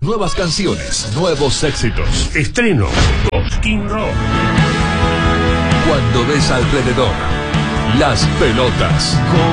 Nuevas canciones, nuevos éxitos. Estreno, Cosquín Rock. Cuando ves alrededor, las pelotas.